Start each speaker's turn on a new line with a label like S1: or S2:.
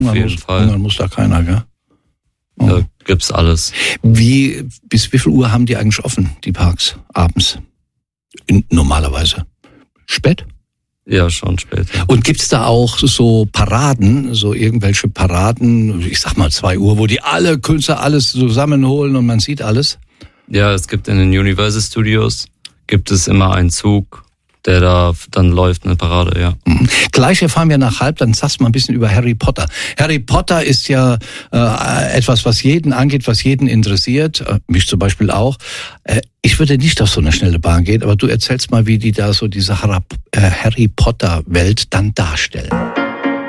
S1: Auf jeden Fall.
S2: Hungern muss da keiner, gell? Oh.
S1: Da gibt's alles.
S2: Bis wie viel Uhr haben die eigentlich offen, die Parks, abends? Normalerweise. Spät?
S1: Ja, schon spät. Ja.
S2: Und gibt's da auch so Paraden, so irgendwelche Paraden, ich sag mal 2 Uhr, wo die alle Künstler alles zusammenholen und man sieht alles?
S1: Ja, es gibt in den Universal Studios, gibt es immer einen Zug, der da dann läuft, eine Parade, ja.
S2: Gleich erfahren wir nach halb, dann sagst du mal ein bisschen über Harry Potter. Harry Potter ist ja etwas, was jeden angeht, was jeden interessiert, mich zum Beispiel auch. Ich würde nicht auf so eine schnelle Bahn gehen, aber du erzählst mal, wie die da so diese Harry Potter Welt dann darstellen.